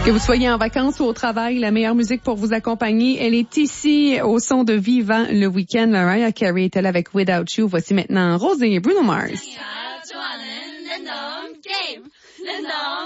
Que vous soyez en vacances ou au travail, la meilleure musique pour vous accompagner, elle est ici au son de Vivant le week-end. Mariah Carey est elle avec Without You. Voici maintenant Rosé et Bruno Mars.